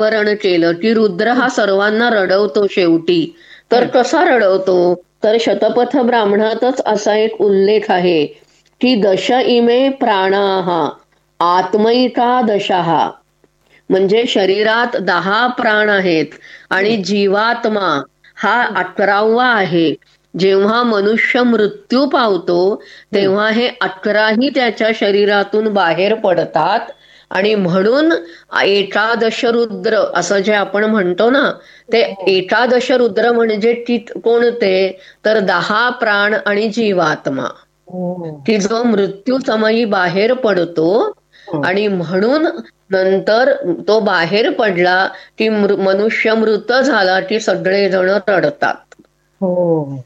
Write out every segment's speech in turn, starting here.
वरण केलं की रुद्र हा सर्वांना रडवतो शेवटी. तर कसा रडवतो, तर शतपथ ब्राह्मणातच असा एक उल्लेख आहे की दश इमे प्राणाः आत्मैका दशहा, म्हणजे शरीरात 10 प्राण आहेत आणि जीवात्मा हा 11वा आहे. जेव्हा मनुष्य मृत्यू पावतो तेव्हा हे 11ही त्याच्या शरीरातून बाहेर पडतात. आणि म्हणून एकादश रुद्र असं जे आपण म्हणतो ना, ते एकादश रुद्र म्हणजे कोणते, तर 10 प्राण आणि जीवात्मा की जो मृत्यू समयी बाहेर पडतो. आणि म्हणून नंतर तो बाहेर पडला की मनुष्य मृत झाला की सगळेजण रडतात. हो,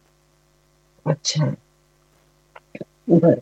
अच्छा, बर.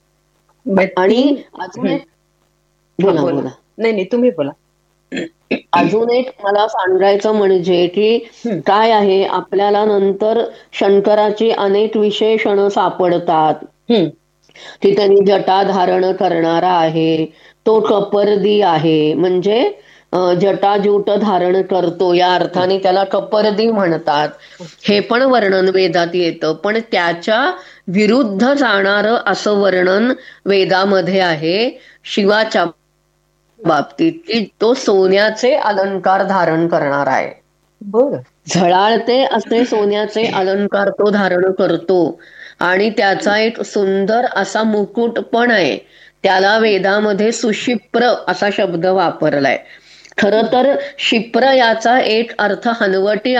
आणि अजून एक, बोला बोला. नाही नाही, तुम्ही बोला. अजून एक मला सांगायचं म्हणजे की काय आहे, आपल्याला नंतर शंकराची अनेक विशेषणं सापडतात की त्यांनी जटा धारण करणारा आहे, तो कपर्दी आहे, म्हणजे जटाजूट धारण करतो या अर्थाने त्याला कपर्दी म्हणतात. हे पण वर्णन वेदात येतं. पण त्याच्या विरुद्ध जाणारं असं वर्णन वेदामध्ये आहे शिवाच्या बाबतीत, की तो सोन्याचे अलंकार धारण करणार आहे. झळाळते असे सोन्याचे अलंकार तो धारण करतो. आणि त्याचा एक सुंदर असा मुकुट पण आहे. त्याला वेदामध्ये सुशिप्र असा शब्द वापरलाय. खर तर शिप्र याचा एक अर्थ हनवटी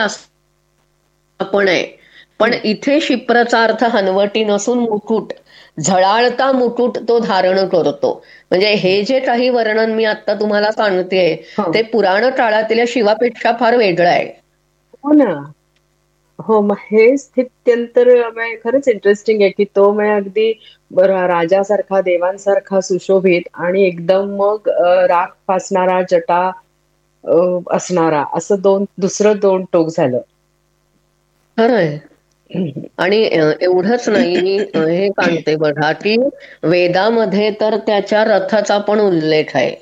पण आहे. पण इथे शिप्रचा अर्थ हनवटी नसून मुकुट, झळाळता मुकुट तो धारण करतो. म्हणजे हे जे काही वर्णन मी आता तुम्हाला सांगते ते पुराण काळातल्या शिवापेक्षा फार वेगळं आहे. हो ना. हो, मग हे स्थित्यंतर खरंच इंटरेस्टिंग आहे की तो अगदी राजासारखा, देवांसारखा सुशोभित आणि एकदम मग राख फासणारा, जटा असणारा, असं दुसरं दोन टोक झालं. खरंय. आणि एवढंच नाही, मी हे सांगते बघा की वेदामध्ये तर त्याच्या रथाचा पण उल्लेख आहे.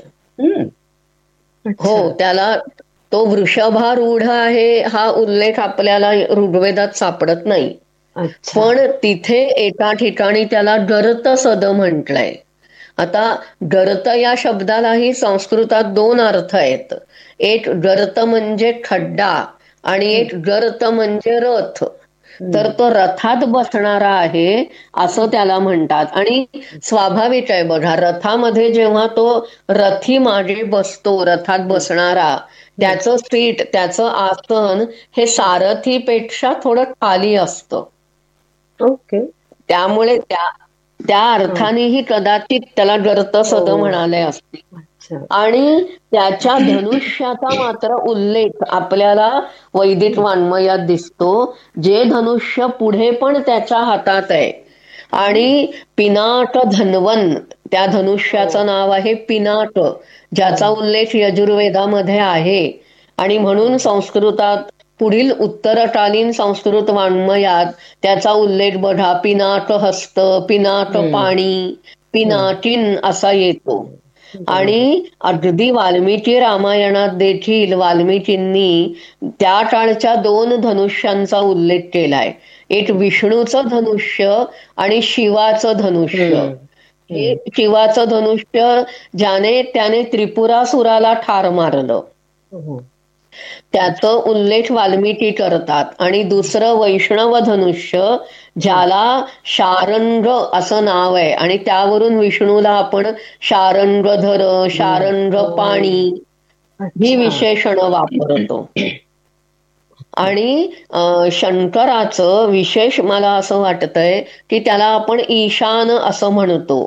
हो, त्याला तो वृषभारूढ आहे हा उल्लेख आपल्याला ऋग्वेदात सापडत नाही. पण तिथे एका ठिकाणी त्याला गर्त सद म्हटलंय. आता गर्त या शब्दालाही संस्कृतात 2 अर्थ आहेत. एक गर्त म्हणजे खड्डा आणि एक गर्त म्हणजे रथ. तर तो रथात बसणारा आहे असं त्याला म्हणतात. आणि स्वाभाविक आहे बघा, रथामध्ये जेव्हा तो रथी मागे बसतो, रथात बसणारा, त्याचं सीट, त्याचं आसन हे सारथीपेक्षा थोडं खाली असतं. ओके. त्यामुळे त्या अर्थानेही कदाचित त्याला गर्त सद म्हणाले असते. आणि त्याच्या धनुष्याचा मात्र उल्लेख आपल्याला वैदिक वाङ्मयात दिसतो. जे धनुष्य पुढे पण त्याच्या हातात आहे. आणि पिनाक धन्वन, त्या धनुष्याचं नाव आहे पिनाक, ज्याचा उल्लेख यजुर्वेदामध्ये आहे. आणि म्हणून संस्कृतात पुढील उत्तरकालीन संस्कृत वाङ्मयात त्याचा उल्लेख बघा, पिनाक हस्त, पिनाक पाणी, पिनाकिन असा येतो. आणि अगदी वाल्मिकी रामायणात देखील वाल्मिकींनी त्या काळच्या 2 धनुष्यांचा उल्लेख केलाय. एक विष्णूचं धनुष्य आणि शिवाचं धनुष्य. हे शिवाचं धनुष्य त्याने त्रिपुरासुराला ठार मारलं, त्याचा उल्लेख वाल्मिकी करतात. आणि दुसरं वैष्णव धनुष्य, ज्याला शारंग असं नाव आहे, आणि त्यावरून विष्णूला आपण शारंगधर, शारंग पाणी ही विशेषणं वापरतो. आणि शंकराचं विशेष मला असं वाटतंय की त्याला आपण ईशान असं म्हणतो.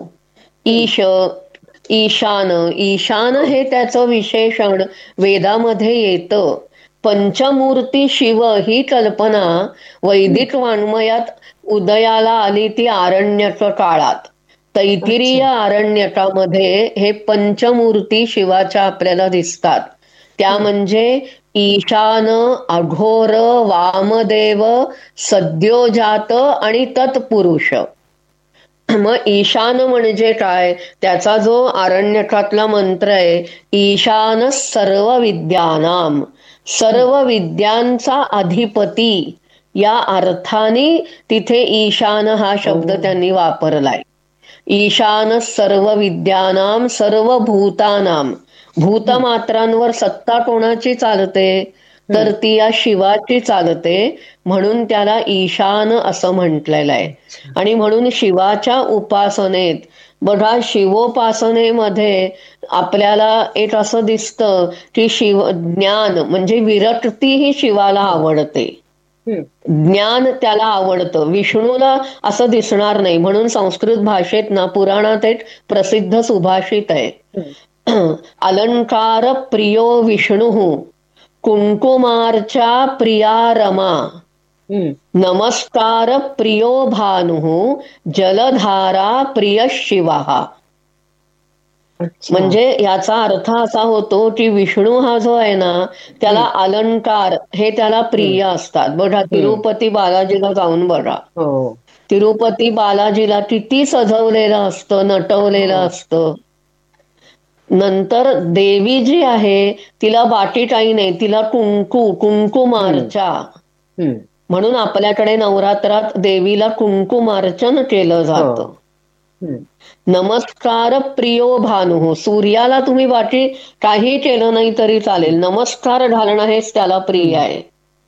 ईशान, ईशान हे त्याचं विशेषण वेदामध्ये येतं. पंचमूर्ती शिव ही कल्पना वैदिक वाङ्मयात उदयाला आली ती आरण्यक काळात. तैत्तिरीय आरण्यकामध्ये हे पंचमूर्ती शिवाच्या आपल्याला दिसतात. त्या म्हणजे ईशान, अघोर, वामदेव, सद्योजात आणि तत्पुरुष. मग ईशान म्हणजे काय, त्याचा जो आरण्यकातला मंत्र आहे, ईशान सर्व विद्यानाम, सर्व विद्यांचा अधिपती, या अर्थाने तिथे ईशान हा शब्द त्यांनी वापरलाय. ईशान सर्व विद्यानाम सर्व भूतानाम, भूतमात्रांवर सत्ता कोणाची चालते, तर ती या शिवाची चालते, म्हणून त्याला ईशान असं म्हटलेलं आहे. आणि म्हणून शिवाच्या उपासनेत बघा, शिवोपासनेमध्ये आपल्याला एक असं दिसतं की ज्ञान म्हणजे विरक्ती ही शिवाला आवडते, ज्ञान त्याला आवडतं. विष्णूला असं दिसणार नाही, म्हणून संस्कृत भाषेत ना पुराणात एक प्रसिद्ध सुभाषित आहे, अलंकार प्रियो विष्णू कुंकुमार्चा प्रिया रमा, नमस्कार प्रियो भानु जलधारा प्रिय शिवा. म्हणजे याचा अर्थ असा होतो की विष्णू हा जो आहे ना, त्याला अलंकार हे त्याला प्रिय असतात. बघा, तिरुपती बालाजीला जाऊन बघा, तिरुपती बालाजीला किती सजवलेलं असतं, नटवलेलं असतं. नंतर देवी जी आहे तिला बाकी काही नाही, तिला कुंकुमार्चा, म्हणून आपल्याकडे नवरात्रात देवीला कुंकुमार्चन केलं जातं. नमस्कार प्रियो भानु, सूर्याला तुम्ही बाकी काही केलं नाही तरी चालेल, नमस्कार घालणं हेच त्याला प्रिय आहे.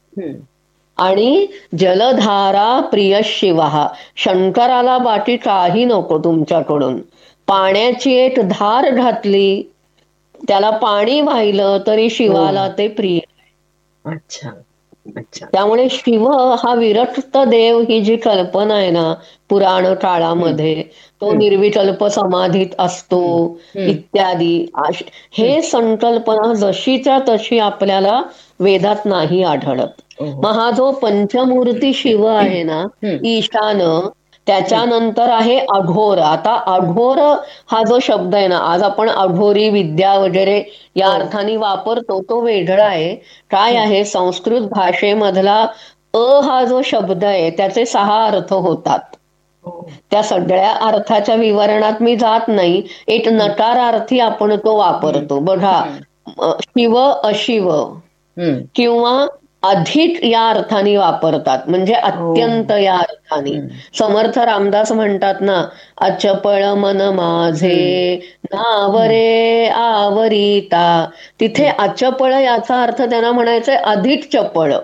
आणि जलधारा प्रिय शिवा, शंकराला बाकी काही नको तुमच्याकडून. पाण्याची एक धार घातली, त्याला पाणी वाहिलं तरी शिवाला ते प्रिय आहे. अच्छा अच्छा. त्यामुळे शिव हा विरक्त देव ही जी कल्पना आहे ना पुराण काळामध्ये, तो निर्विकल्प समाधीत असतो इत्यादी, हे संकल्पना जशीच्या तशी आपल्याला वेदात नाही आढळत. मग हा जो पंचमूर्ती शिव आहे ना ईशान, त्याच्यानंतर आहे अघोर. आता अघोर हा जो शब्द आहे ना, आज आपण अघोरी विद्या वगैरे या अर्थाने वापरतो, तो वेगळा आहे. काय आहे, संस्कृत भाषेमधला हा जो शब्द आहे त्याचे 6 अर्थ होतात. त्या सगळ्या अर्थाच्या विवरणात मी जात नाही, एक नकारार्थी आपण तो वापरतो. बघा, शिव अशिव किंवा अधिक या अर्थाने वापरतात, म्हणजे अत्यंत या अर्थाने. समर्थ रामदास म्हणतात ना, अचपळ मन माझे नावरे आवरिता, तिथे अचपळ याचा अर्थ त्यांना म्हणायचंय अधिक चपळ.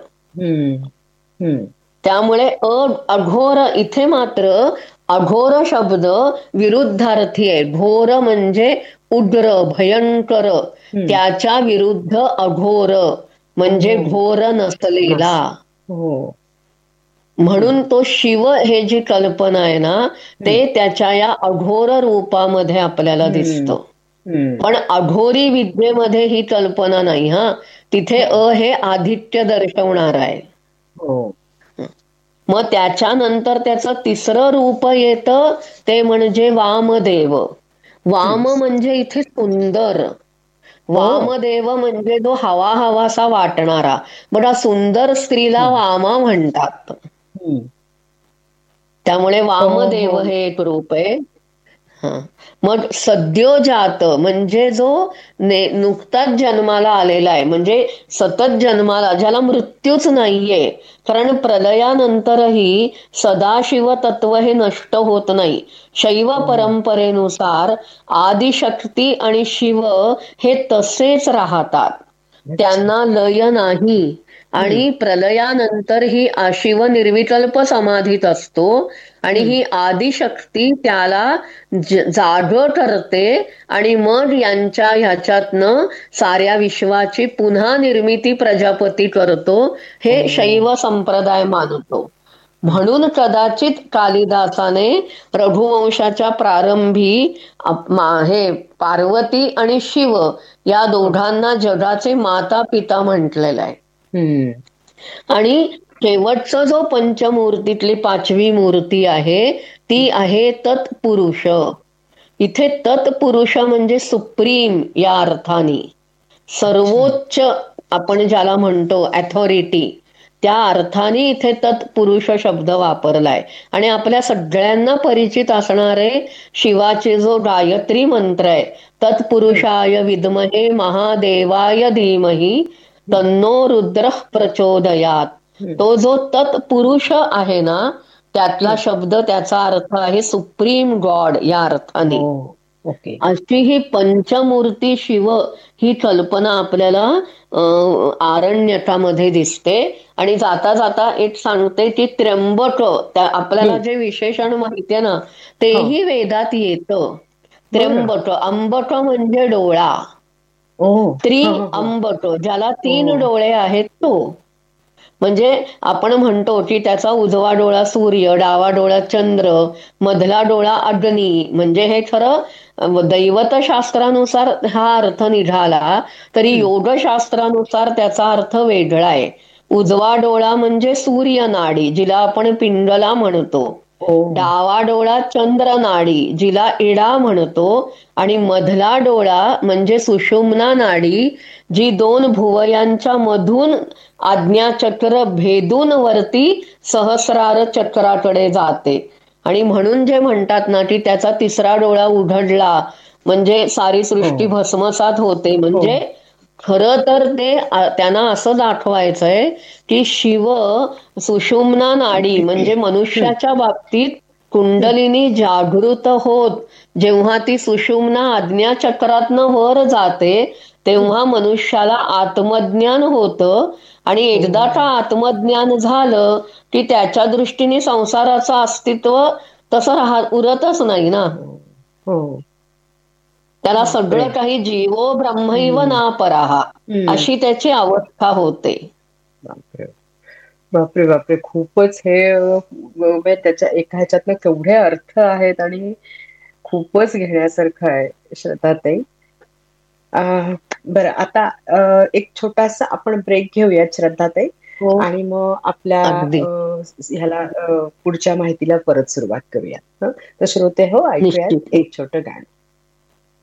त्यामुळे अघोर, इथे मात्र अघोर शब्द विरुद्धार्थी आहे. घोर म्हणजे उग्र भयंकर, त्याच्या विरुद्ध अघोर म्हणजे घोर नसलेला. म्हणून तो शिव हे जी कल्पना आहे ना, ते त्याच्या या अघोर रूपामध्ये आपल्याला दिसतं. पण अघोरी विद्येमध्ये ही कल्पना नाही. हा, तिथे हे आधिक्य दर्शवणार आहे. मग त्याच्यानंतर त्याचं तिसरं रूप येतं, ते म्हणजे वामदेव. वाम म्हणजे इथे सुंदर, वामदेव म्हणजे जो हवा हवासा वाटणारा. बघा, सुंदर स्त्रीला वामा म्हणतात, त्यामुळे वामदेव हे एक रूप आहे. मग सद्योजात म्हणजे जो नुकताच जन्माला आलेला आहे, म्हणजे सतत जन्माला, ज्याला मृत्यूच नाहीये. कारण प्रलयानंतरही सदाशिव तत्व हे नष्ट होत नाही. शैव परंपरेनुसार आदिशक्ती आणि शिव हे तसेच राहतात, त्यांना लय नाही. आणि प्रलयानंतर ही शिव निर्विकल्प समाधीत असतो आणि ही आदिशक्ती त्याला जाग करते आणि मग यांच्या ह्याच्यातनं साऱ्या विश्वाची पुन्हा निर्मिती प्रजापती करतो, हे शैव संप्रदाय मानतो. म्हणून कदाचित कालिदासाने रघुवंशाच्या प्रारंभी हे पार्वती आणि शिव या दोघांना जगाचे माता पिता म्हटलेलं आहे. आणि शेवटचं जो पंचमूर्तीतली 5वी मूर्ती आहे ती आहे तत्पुरुष. इथे तत्पुरुष म्हणजे सुप्रीम या अर्थाने, सर्वोच्च आपण ज्याला म्हणतो अथॉरिटी, त्या अर्थाने इथे तत्पुरुष शब्द वापरलाय. आणि आपल्या सगळ्यांना परिचित असणारे शिवाचे जो गायत्री मंत्र आहे, तत्पुरुषाय विद्महे महादेवाय धीमहि तन्नो रुद्र प्रचोदयात, तो जो तत्पुरुष आहे ना, त्यातला शब्द, त्याचा अर्थ आहे सुप्रीम गॉड या अर्थाने. ओके. अशी ही पंचमूर्ती शिव ही कल्पना आपल्याला आरण्यकामध्ये दिसते. आणि जाता जाता एक सांगते की त्र्यंबक, आपल्याला जे विशेषण माहितीये ना तेही वेदात येतं. त्र्यंबक, अंबक म्हणजे डोळा, त्रिअंबक ज्याला 3 डोळे आहेत तो. म्हणजे आपण म्हणतो की त्याचा उजवा डोळा सूर्य, डावा डोळा चंद्र, मधला डोळा अग्नी. म्हणजे हे खरं दैवतशास्त्रानुसार हा अर्थ निघाला, तरी योगशास्त्रानुसार त्याचा अर्थ वेगळा आहे. उजवा डोळा म्हणजे सूर्य नाडी, जिला आपण पिंगला म्हणतो. डावा डोळा चंद्र नाडी, जिला इडा म्हणतो. आणि मधला डोळा म्हणजे सुषुम्ना नाडी, जी 2 भुवयांच्या मधून आज्ञाचक्र भेदून वरती सहस्रार चक्राकडे जाते. आणि म्हणून जे म्हणतात ना की त्याचा 3रा डोळा उघडला म्हणजे सारी सृष्टी भस्मसात होते. म्हणजे खरं तर ते त्यांना असं दाखवायचंय की शिव सुषुम्ना नाडी म्हणजे मनुष्याच्या बाबतीत कुंडलिनी जागृत होत जेव्हा ती सुषुम्ना आज्ञाचक्रातनं वर जाते, तेव्हा मनुष्याला आत्मज्ञान होतं. आणि एकदा का आत्मज्ञान झालं की त्याच्या दृष्टीने संसाराचं अस्तित्व तसं उरतच नाही ना. त्याला सगळं काही जीवो ब्रह्मैव ना पराहा अशी त्याची अवस्था होते. बापरे बापरे, खूपच हे त्याच्या एका ह्याच्यातनं केवढे अर्थ आहेत आणि खूपच घेण्यासारखं आहे श्रद्धाताई. बरं, आता एक छोटासा आपण ब्रेक घेऊयात श्रद्धाताई, आणि मग आपल्या ह्याला पुढच्या माहितीला परत सुरुवात करूयात. तर श्रोते हो, ऐकूयात एक छोटं गाणं.